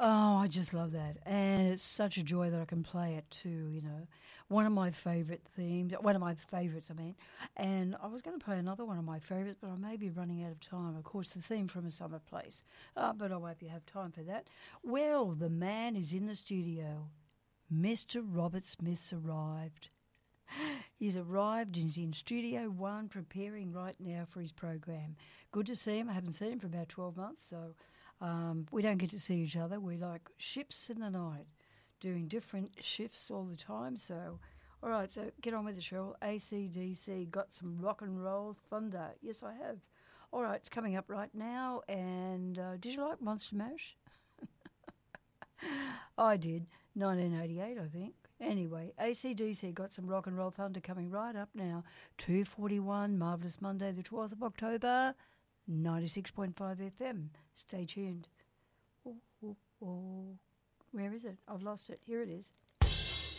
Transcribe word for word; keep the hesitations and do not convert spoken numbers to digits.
Oh, I just love that. And it's such a joy that I can play it too, you know. One of my favourite themes, one of my favourites, I mean. And I was going to play another one of my favourites, but I may be running out of time. Of course, the theme from A Summer Place. Uh, but I won't be have time for that. Well, the man is in the studio. Mister Robert Smith's arrived. He's arrived and he's in Studio One preparing right now for his program. Good to see him. I haven't seen him for about twelve months, so um, we don't get to see each other. We're like ships in the night, doing different shifts all the time. So, all right, so get on with the show. A C D C got some rock and roll thunder. Yes, I have. All right, it's coming up right now. And uh, did you like Monster Mash? I did. nineteen eighty-eight, I think. Anyway, A C D C got some rock and roll thunder coming right up now. two forty-one, Marvellous Monday, the twelfth of October, ninety-six point five F M. Stay tuned. Oh, oh, oh. Where is it? I've lost it. Here it is.